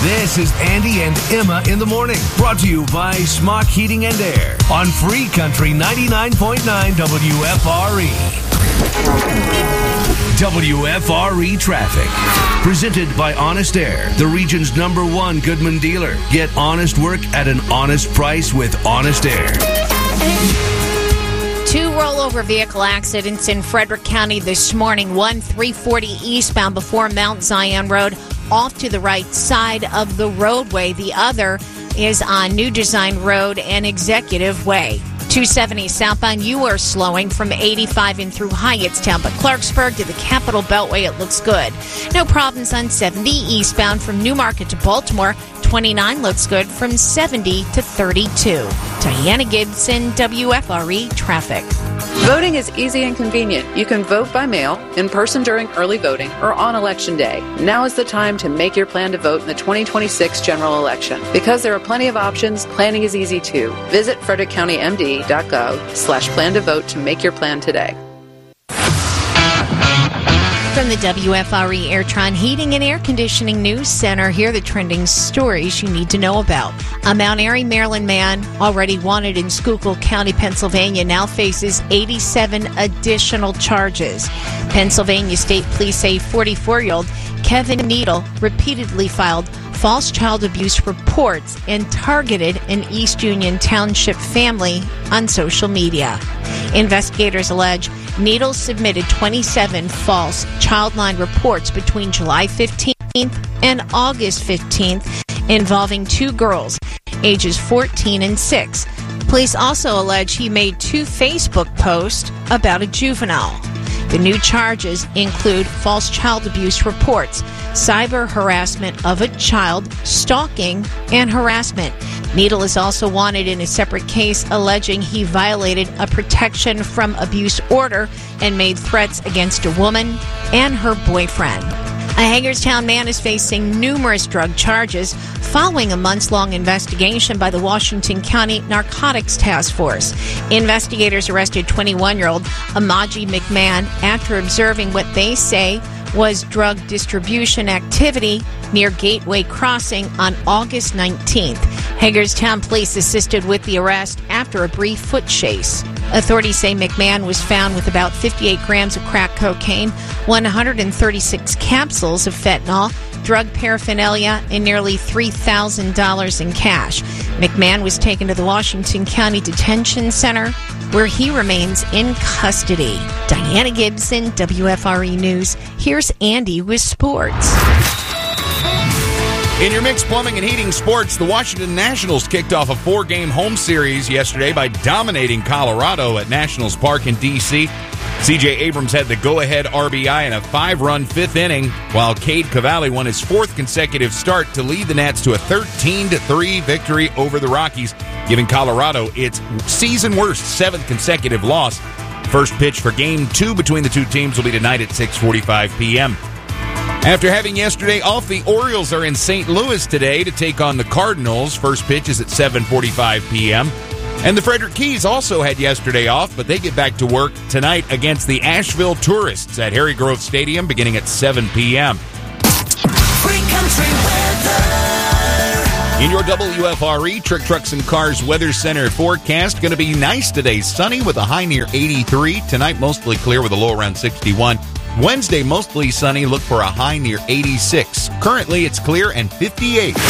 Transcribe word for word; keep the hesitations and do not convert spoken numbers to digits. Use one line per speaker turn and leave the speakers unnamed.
This is Andy and Emma in the morning, brought to you by Smock Heating and Air on Free Country ninety-nine point nine W F R E. W F R E Traffic. Presented by Honest Air, the region's number one Goodman dealer. Get honest work at an honest price with Honest Air.
Two rollover vehicle accidents in Frederick County this morning. One three forty eastbound before Mount Zion Road, off to the right side of the roadway. The other is on New Design Road and Executive Way. two seventy southbound, you are slowing from eighty-five in through Hyattstown, but Clarksburg to the Capitol Beltway, it looks good. No problems on seventy eastbound from Newmarket to Baltimore. twenty-nine looks good from seventy to thirty-two. Diana Gibson, W F R E Traffic.
Voting is easy and convenient. You can vote by mail, in person during early voting, or on Election Day. Now is the time to make your plan to vote in the twenty twenty-six general election. Because there are plenty of options, planning is easy too. Visit frederick county m d dot gov slash plan to vote to make your plan today.
From the W F R E Airtron Heating and Air Conditioning News Center, here are the trending stories you need to know about. A Mount Airy, Maryland man already wanted in Schuylkill County, Pennsylvania, now faces eighty-seven additional charges. Pennsylvania State Police say forty-four-year-old Kevin Needle repeatedly filed false child abuse reports and targeted an East Union Township family on social media. Investigators allege Needle submitted twenty-seven false child line reports between July fifteenth and August fifteenth involving two girls, ages fourteen and six. Police also allege he made two Facebook posts about a juvenile. The new charges include false child abuse reports, cyber harassment of a child, stalking, and harassment. Needle is also wanted in a separate case alleging he violated a protection from abuse order and made threats against a woman and her boyfriend. A Hagerstown man is facing numerous drug charges following a months-long investigation by the Washington County Narcotics Task Force. Investigators arrested twenty-one-year-old Amaji McMahon after observing what they say was drug distribution activity near Gateway Crossing on August nineteenth. Hagerstown police assisted with the arrest after a brief foot chase. Authorities say McMahon was found with about fifty-eight grams of crack cocaine, one hundred thirty-six capsules of fentanyl, drug paraphernalia, and nearly three thousand dollars in cash. McMahon was taken to the Washington County Detention Center, where he remains in custody. Diana Gibson, W F R E News. Here's Andy with sports.
In your mixed plumbing and heating sports, the Washington Nationals kicked off a four-game home series yesterday by dominating Colorado at Nationals Park in D C C J Abrams had the go-ahead R B I in a five-run fifth inning, while Cade Cavalli won his fourth consecutive start to lead the Nats to a thirteen to three victory over the Rockies, giving Colorado its season-worst seventh consecutive loss. First pitch for Game two between the two teams will be tonight at six forty-five p.m. After having yesterday off, the Orioles are in Saint Louis today to take on the Cardinals. First pitch is at seven forty-five p.m. And the Frederick Keys also had yesterday off, but they get back to work tonight against the Asheville Tourists at Harry Grove Stadium beginning at seven p.m.
Free Country weather.
In your W F R E Truck Trucks and Cars Weather Center forecast, going to be nice today. Sunny with a high near eighty-three. Tonight, mostly clear with a low around sixty-one. Wednesday, mostly sunny. Look for a high near eighty-six. Currently, it's clear and fifty-eight.